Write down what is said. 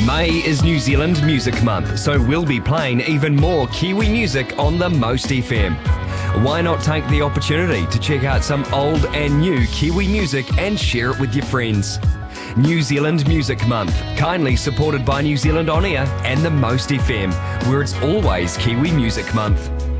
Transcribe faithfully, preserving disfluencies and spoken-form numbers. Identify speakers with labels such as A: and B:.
A: May is New Zealand Music Month, so we'll be playing even more Kiwi music on the Most F M. Why not take the opportunity to check out some old and new Kiwi music and share it with your friends? New Zealand Music Month, kindly supported by New Zealand On Air and the Most F M, where it's always Kiwi Music Month.